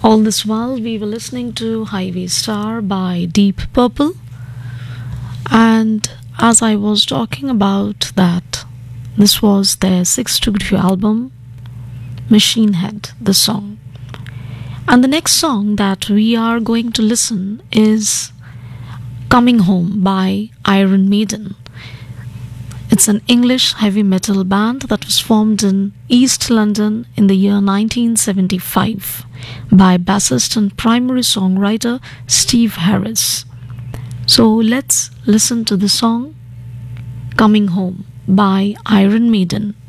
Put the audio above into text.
All this while, we were listening to Highway Star by Deep Purple. And as I was talking about that, this was their sixth studio album, Machine Head, the song. And the next song that we are going to listen is Coming Home by Iron Maiden. It's an English heavy metal band that was formed in East London in the year 1975 by bassist and primary songwriter Steve Harris. So let's listen to the song Coming Home by Iron Maiden.